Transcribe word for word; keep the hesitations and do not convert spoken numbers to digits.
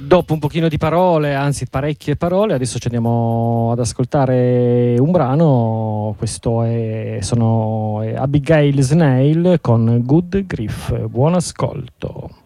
Dopo un pochino di parole, anzi parecchie parole, adesso ci andiamo ad ascoltare un brano. Questo è, sono è Abigail Snail con Good Grief. Buon ascolto.